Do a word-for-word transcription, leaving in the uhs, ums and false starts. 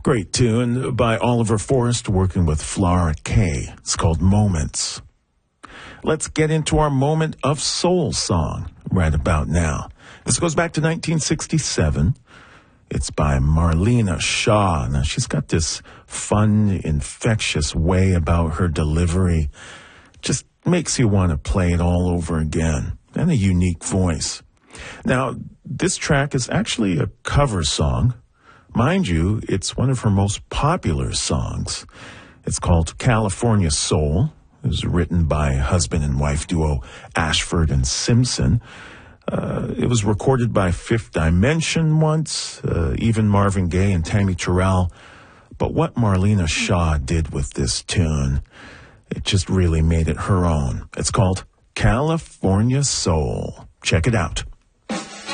Great tune by Oliver Forrest working with Flora Kay. It's called Moments. Let's get into our moment of soul song right about now. This goes back to nineteen sixty-seven. It's by Marlena Shaw. Now, she's got this fun, infectious way about her delivery. Just makes you want to play it all over again. And a unique voice. Now, this track is actually a cover song. Mind you, it's one of her most popular songs. It's called California Soul. It was written by husband and wife duo Ashford and Simpson. Uh, it was recorded by Fifth Dimension once, uh, even Marvin Gaye and Tammy Terrell. But what Marlena Shaw did with this tune, it just really made it her own. It's called California Soul. Check it out.